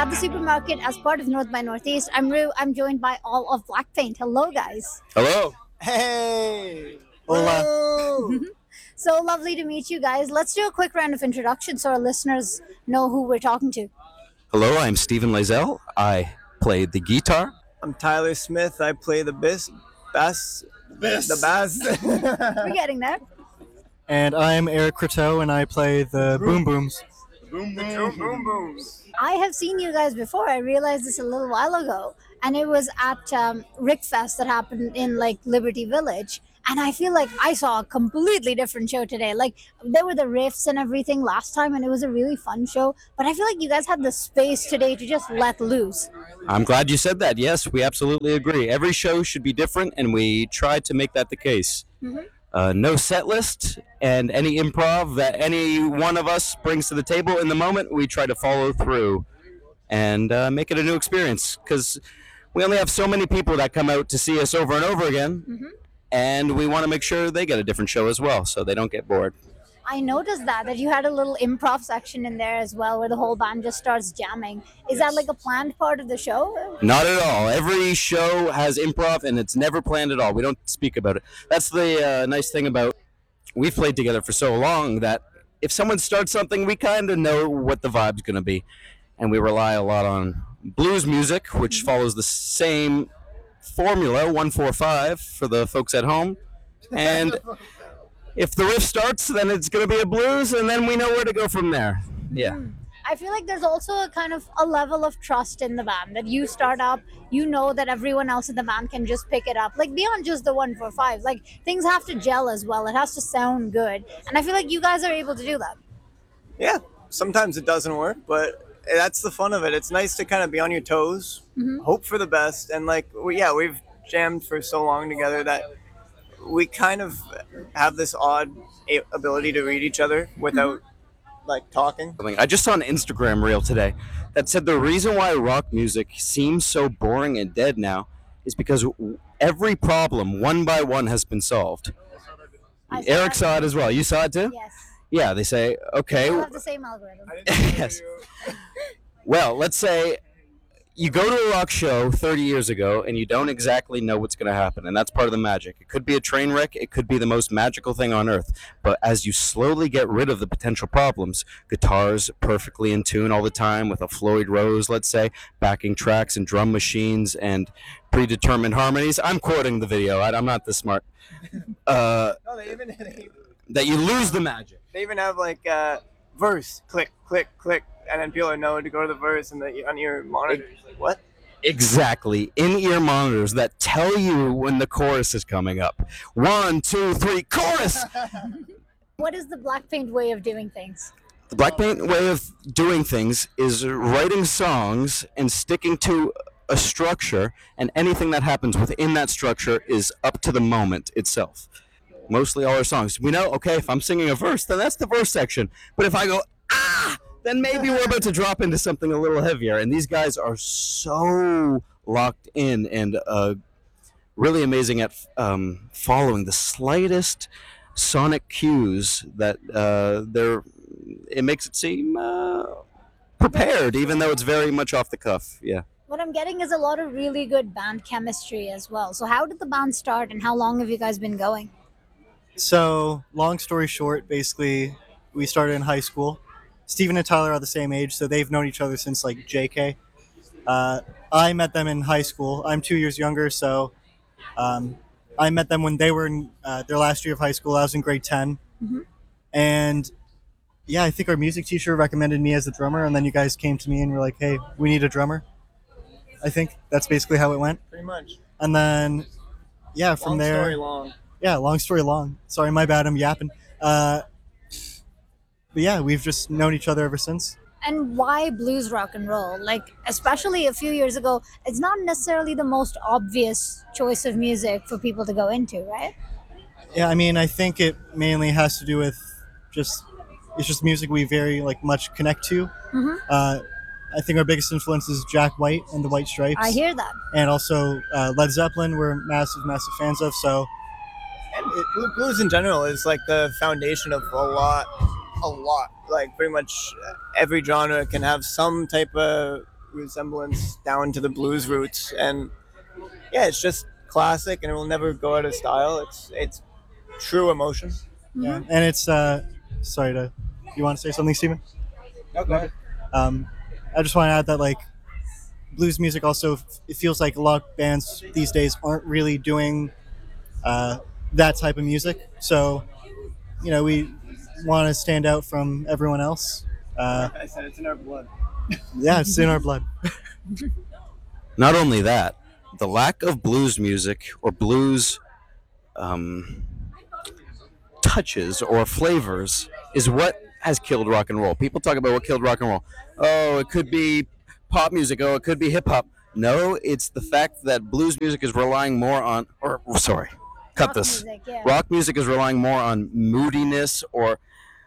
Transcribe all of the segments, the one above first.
at the supermarket as part of North by Northeast. I'm Rue. I'm joined by all of Blackpaint. Hello, guys. Hello. Hey! Hola. Whoa! So lovely to meet you guys. Let's do a quick round of introductions so our listeners know who we're talking to. Hello, I'm Stephen Lazelle. I play the guitar. I'm Tyler Smith. I play the bass. The bass. We're getting there. And I'm Eric Croteau, and I play the Boom Booms. Boom booms. I have seen you guys before. I realized this a little while ago, and it was at Rickfest that happened in like Liberty Village. And I feel like I saw a completely different show today. Like there were the riffs and everything last time, and it was a really fun show. But I feel like you guys had the space today to just let loose. I'm glad you said that. Yes, we absolutely agree. Every show should be different, and we tried to make that the case. No set list, and any improv that any one of us brings to the table in the moment, we try to follow through and make it a new experience. Because we only have so many people that come out to see us over and over again. And we want to make sure they get a different show as well, so they don't get bored. I noticed that you had a little improv section in there as well, where the whole band just starts jamming. Is that like a planned part of the show? Not at all. Every show has improv, and it's never planned at all. We don't speak about it. That's the nice thing about we've played together for so long that if someone starts something, we kind of know what the vibe's going to be. And we rely a lot on blues music, which follows the same formula, 1-4-5 for the folks at home. And if the riff starts, then it's going to be a blues, and then we know where to go from there. Yeah. I feel like there's also a kind of a level of trust in the band that you start up, you know that everyone else in the band can just pick it up. Like beyond just the 1-4-5, like things have to gel as well. It has to sound good. And I feel like you guys are able to do that. Yeah, sometimes it doesn't work, but that's the fun of it. It's nice to kind of be on your toes, hope for the best, and we've jammed for so long together that we kind of have this odd ability to read each other without like talking. I just saw an Instagram reel today that said the reason why rock music seems so boring and dead now is because every problem, one by one, has been solved. Eric saw it as well. You saw it too? Yes. Yeah, they say, okay. We have the same algorithm. Yes. Well, let's say you go to a rock show 30 years ago and you don't exactly know what's going to happen, and that's part of the magic. It could be a train wreck, it could be the most magical thing on earth, but as you slowly get rid of the potential problems, guitars perfectly in tune all the time with a Floyd Rose, let's say, backing tracks and drum machines and predetermined harmonies. I'm quoting the video, I'm not this smart. No, That you lose the magic. they even have like verse, click, click, click, and then people know to go to the verse and on your monitor. Like, what? Exactly. In-ear monitors that tell you when the chorus is coming up. 1, 2, 3, chorus! What is the Blackpaint way of doing things? The Blackpaint way of doing things is writing songs and sticking to a structure, and anything that happens within that structure is up to the moment itself. Mostly all our songs. We know, okay, if I'm singing a verse, then that's the verse section. But if I go, then maybe we're about to drop into something a little heavier. And these guys are so locked in and really amazing at following the slightest sonic cues that it makes it seem prepared, even though it's very much off the cuff. Yeah. What I'm getting is a lot of really good band chemistry as well. So how did the band start and how long have you guys been going? So, long story short, basically, we started in high school. Steven and Tyler are the same age, so they've known each other since like JK. I met them in high school. I'm 2 years younger, so I met them when they were in their last year of high school. I was in grade 10. And yeah, I think our music teacher recommended me as the drummer, and then you guys came to me and were like, hey, we need a drummer. I think that's basically how it went. Pretty much. And then, yeah, from there... Story long. Yeah, long story long. Sorry, my bad, I'm yapping. But yeah, we've just known each other ever since. And why blues rock and roll? Like, especially a few years ago, it's not necessarily the most obvious choice of music for people to go into, right? Yeah, I mean, I think it mainly has to do with it's just music we very much connect to. I think our biggest influence is Jack White and the White Stripes. I hear that. And also Led Zeppelin, we're massive fans of, so... And blues in general is like the foundation of a lot. Like pretty much every genre can have some type of resemblance down to the blues roots, and yeah, it's just classic, and it will never go out of style. It's true emotion. Yeah, and it's sorry to. You want to say something, Steven? Okay. I just want to add that like blues music also it feels like a lot of bands these days aren't really doing that type of music. So we want to stand out from everyone else. I said it's in our blood. Yeah, it's in our blood. Not only that, the lack of blues music or blues touches or flavors is what has killed rock and roll. People talk about what killed rock and roll. Oh, it could be pop music. Oh, it could be hip hop. No, it's the fact that blues music is relying more on, cut Rock this. music, yeah. Rock music is relying more on moodiness, or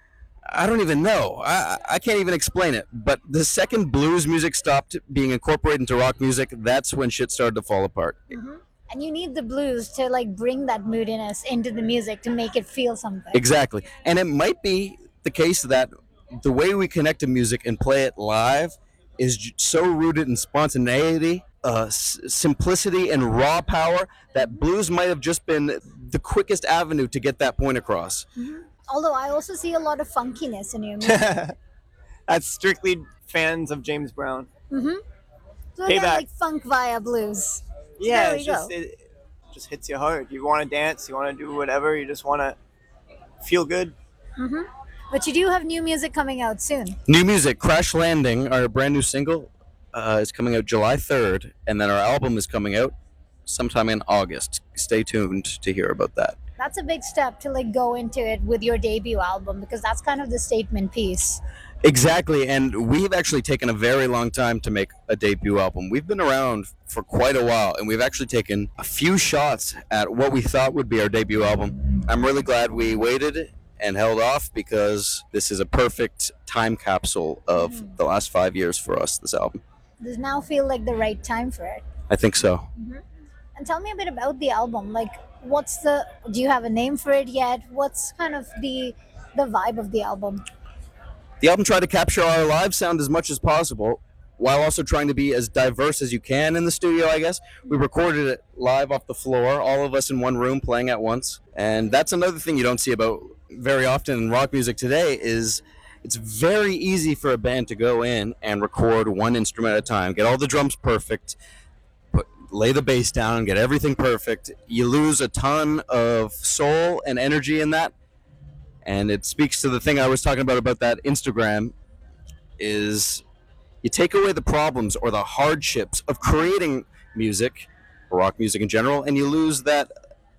I don't even know. I can't even explain it. But the second blues music stopped being incorporated into rock music, that's when shit started to fall apart. And you need the blues to like bring that moodiness into the music to make it feel something. Exactly. And it might be the case that the way we connect to music and play it live is so rooted in spontaneity, simplicity, and raw power that blues might have just been the quickest avenue to get that point across. Although I also see a lot of funkiness in your music. That's strictly fans of James Brown. So Payback. again, like funk via blues. Yeah, There it's we just go. it just hits you hard. You want to dance, you want to do whatever, you just want to feel good. But you do have new music coming out soon. New music, Crash Landing, our brand new single, is coming out July 3rd, and then our album is coming out sometime in August. Stay tuned to hear about that. That's a big step to like go into it with your debut album because that's kind of the statement piece. Exactly, and we've actually taken a very long time to make a debut album. We've been around for quite a while, and we've actually taken a few shots at what we thought would be our debut album. I'm really glad we waited and held off because this is a perfect time capsule of the last 5 years for us, this album. Does now feel like the right time for it. I think so. And tell me a bit about the album. Like, do you have a name for it yet? What's kind of the vibe of the album? The album tried to capture our live sound as much as possible while also trying to be as diverse as you can in the studio, I guess. We recorded it live off the floor, all of us in one room playing at once. And that's another thing you don't see about very often in rock music today is it's very easy for a band to go in and record one instrument at a time, get all the drums perfect, lay the bass down, get everything perfect. You lose a ton of soul and energy in that. And it speaks to the thing I was talking about that Instagram is you take away the problems or the hardships of creating music, rock music in general, and you lose that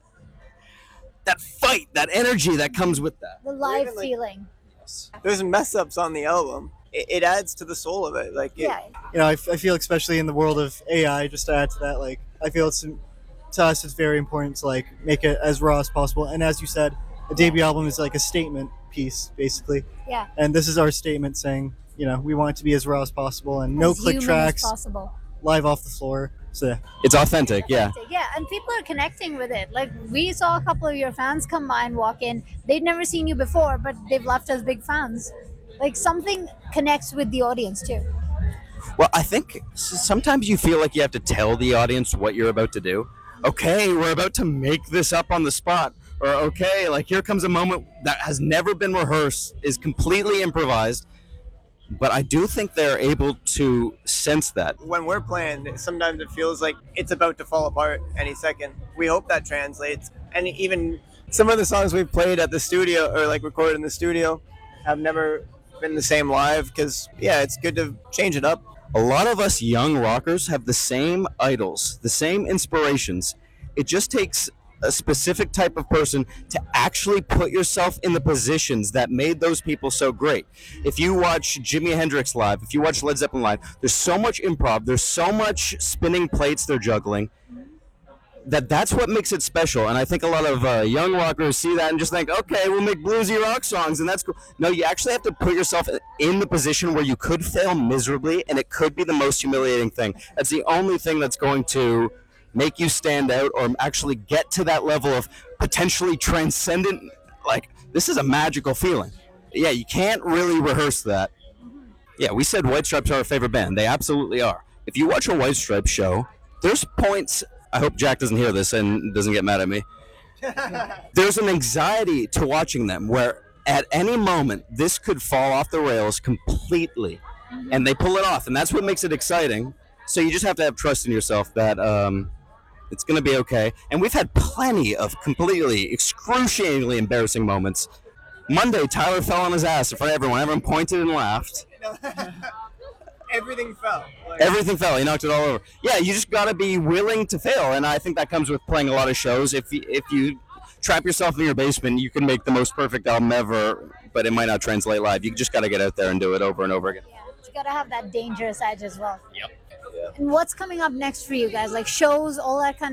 fight, that energy that comes with that. The live even, like- feeling. There's mess ups on the album. It adds to the soul of it. Yeah. I feel especially in the world of AI, just to add to that, like I feel to us it's very important to like make it as raw as possible. And as you said, a debut album is like a statement piece, basically. Yeah. And this is our statement saying, we want it to be as raw as possible and no As click human tracks, as possible. live off the floor. So It's authentic, yeah. Yeah, and people are connecting with it. Like we saw a couple of your fans come by and walk in. They'd never seen you before, but they've left us big fans. Like something connects with the audience too. Well, I think sometimes you feel like you have to tell the audience what you're about to do. Okay, we're about to make this up on the spot. Or, okay, like here comes a moment that has never been rehearsed, is completely improvised. But I do think they're able to sense that. When we're playing, sometimes it feels like it's about to fall apart any second. We hope that translates. And even some of the songs we've played at the studio or like recorded in the studio have never been the same live because, yeah, it's good to change it up. A lot of us young rockers have the same idols, the same inspirations. It just takes a specific type of person to actually put yourself in the positions that made those people so great. If you watch Jimi Hendrix live, if you watch Led Zeppelin live, there's so much improv, there's so much spinning plates they're juggling, that's what makes it special. And I think a lot of young rockers see that and just think, okay, we'll make bluesy rock songs and that's cool. No, you actually have to put yourself in the position where you could fail miserably and it could be the most humiliating thing. That's the only thing that's going to make you stand out or actually get to that level of potentially transcendent, like this is a magical feeling. Yeah, you can't really rehearse that. Yeah, we said White Stripes are our favorite band. They absolutely are. If you watch a White Stripes show, there's points. I hope Jack doesn't hear this and doesn't get mad at me. There's an anxiety to watching them where at any moment this could fall off the rails completely, and they pull it off, and that's what makes it exciting. So you just have to have trust in yourself that it's going to be okay. And we've had plenty of completely excruciatingly embarrassing moments. Monday, Tyler fell on his ass in front of everyone. Everyone pointed and laughed. Everything fell. Everything fell. He knocked it all over. Yeah, you just got to be willing to fail, and I think that comes with playing a lot of shows. If you trap yourself in your basement, you can make the most perfect album ever, but it might not translate live. You just got to get out there and do it over and over again. Yeah, you gotta have that dangerous edge as well. Yep. And what's coming up next for you guys? Like shows, all that kind